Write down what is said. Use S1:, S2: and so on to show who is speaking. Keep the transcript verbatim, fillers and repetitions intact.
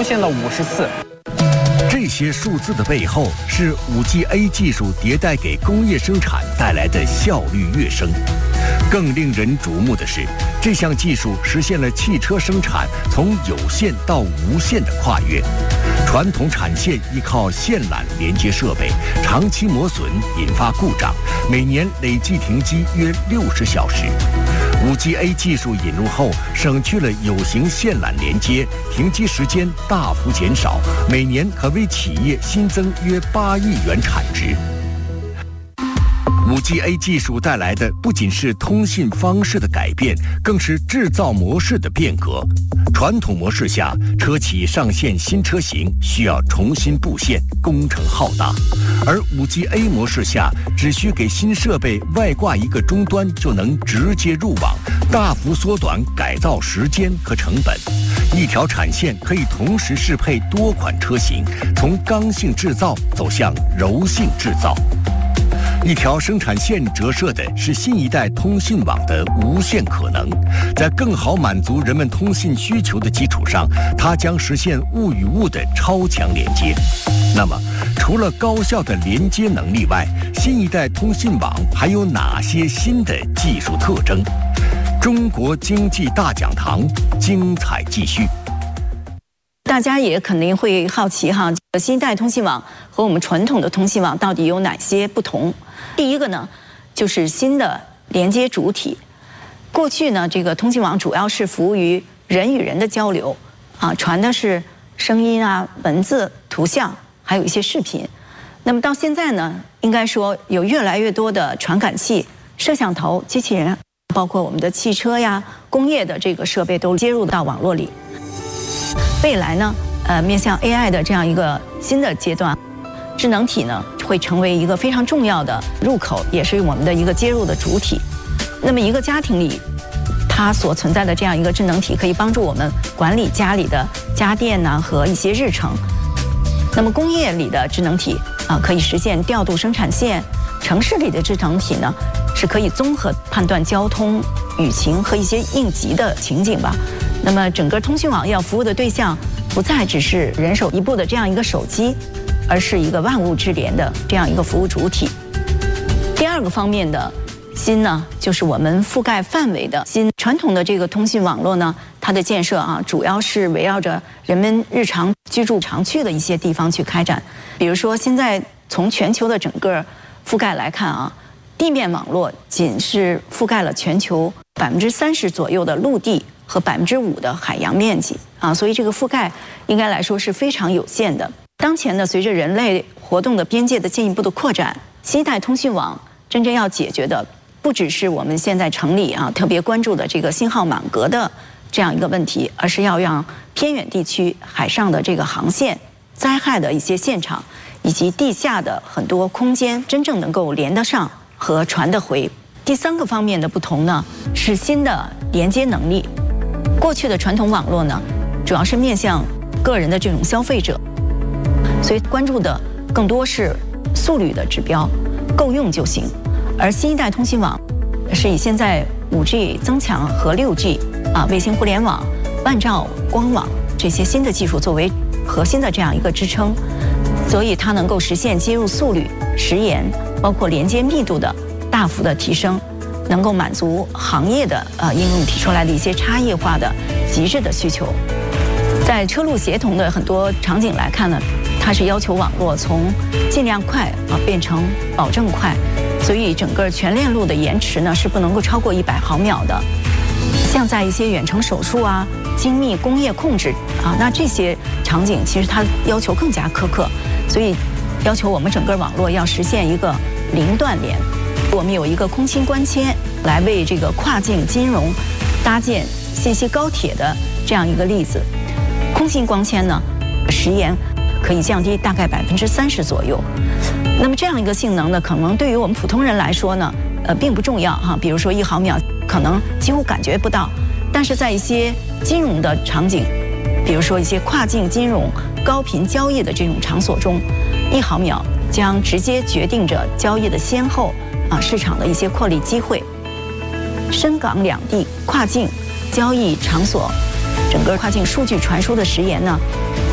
S1: 出现了五十次。
S2: 这些数字的背后是 五 G A 技术迭代给工业生产带来的效率跃升。更令人瞩目的是，这项技术实现了汽车生产从有线到无线的跨越。传统产线依靠线缆连接设备，长期磨损引发故障，每年累计停机约六十小时。五 G A 技术引入后，省去了有形线缆连接，停机时间大幅减少，每年可为企业新增约八亿元产值。五 G A 技术带来的不仅是通信方式的改变，更是制造模式的变革。传统模式下，车企上线新车型需要重新布线，工程浩大；而 五 G A 模式下，只需给新设备外挂一个终端就能直接入网，大幅缩短改造时间和成本。一条产线可以同时适配多款车型，从刚性制造走向柔性制造。一条生产线折射的是新一代通信网的无限可能，在更好满足人们通信需求的基础上，它将实现物与物的超强连接。那么，除了高效的连接能力外，新一代通信网还有哪些新的技术特征？中国经济大讲堂精彩继续。
S3: 大家也肯定会好奇哈，新一代通信网和我们传统的通信网到底有哪些不同？第一个呢，就是新的连接主体。过去呢，这个通信网主要是服务于人与人的交流，啊，传的是声音啊、文字、图像，还有一些视频。那么到现在呢，应该说有越来越多的传感器、摄像头、机器人，包括我们的汽车呀、工业的这个设备都接入到网络里。未来呢，呃，面向 A I 的这样一个新的阶段，智能体呢会成为一个非常重要的入口，也是我们的一个接入的主体。那么一个家庭里，它所存在的这样一个智能体，可以帮助我们管理家里的家电呐、啊、和一些日程。那么工业里的智能体啊，可以实现调度生产线；城市里的智能体呢，是可以综合判断交通、舆情和一些应急的情景吧。那么整个通讯网要服务的对象，不再只是人手一部的这样一个手机，而是一个万物智联的这样一个服务主体。第二个方面的新呢，就是我们覆盖范围的新。传统的这个通讯网络呢，它的建设啊，主要是围绕着人们日常居住常去的一些地方去开展。比如说，现在从全球的整个覆盖来看啊，地面网络仅是覆盖了全球百分之三十左右的陆地和百分之五的海洋面积啊，所以这个覆盖应该来说是非常有限的。当前呢，随着人类活动的边界的进一步的扩展，新一代通讯网真正要解决的，不只是我们现在城里啊特别关注的这个信号满格的这样一个问题，而是要让偏远地区海上的这个航线、灾害的一些现场，以及地下的很多空间，真正能够连得上和传得回。第三个方面的不同呢，是新的连接能力。过去的传统网络呢，主要是面向个人的这种消费者，所以关注的更多是速率的指标，够用就行。而新一代通信网是以现在 五 G 增强和 六 G 啊卫星互联网、万兆光网这些新的技术作为核心的这样一个支撑，所以它能够实现接入速率、时延，包括连接密度的大幅的提升。能够满足行业的呃应用提出来的一些差异化的极致的需求。在车路协同的很多场景来看呢，它是要求网络从尽量快啊变成保证快，所以整个全链路的延迟呢是不能够超过一百毫秒的。像在一些远程手术啊、精密工业控制啊，那这些场景其实它要求更加苛刻，所以要求我们整个网络要实现一个零断连。我们有一个空心光纤来为这个跨境金融搭建信息高铁的这样一个例子。空心光纤呢，时延可以降低大概百分之三十左右。那么这样一个性能呢，可能对于我们普通人来说呢，呃，并不重要哈。比如说一毫秒，可能几乎感觉不到。但是在一些金融的场景，比如说一些跨境金融、高频交易的这种场所中，一毫秒将直接决定着交易的先后。啊，市场的一些获利机会。深港两地跨境交易场所，整个跨境数据传输的时延呢，